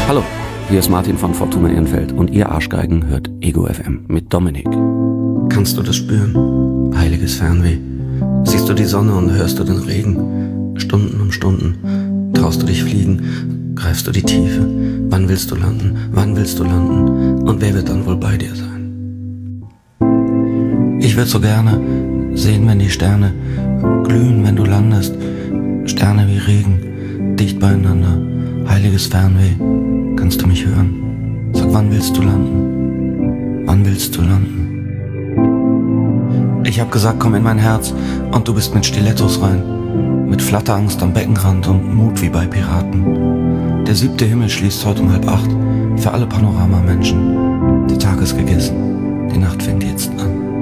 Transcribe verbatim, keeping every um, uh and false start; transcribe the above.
Hallo, hier ist Martin von Fortuna Ehrenfeld und ihr Arschgeigen hört Ego F M mit Dominik. Kannst du das spüren? Heiliges Fernweh. Siehst du die Sonne und hörst du den Regen? Stunden um Stunden. Traust du dich fliegen? Greifst du die Tiefe? Wann willst du landen? Wann willst du landen? Und wer wird dann wohl bei dir sein? Ich würd so gerne sehen, wenn die Sterne glühen, wenn du landest. Sterne wie Regen, dicht beieinander. Heiliges Fernweh, kannst du mich hören? Sag, wann willst du landen? Wann willst du landen? Ich hab gesagt, komm in mein Herz und du bist mit Stilettos rein. Mit Flatterangst am Beckenrand und Mut wie bei Piraten. Der siebte Himmel schließt heute um halb acht für alle Panoramamenschen. Der Tag ist gegessen, die Nacht fängt jetzt an.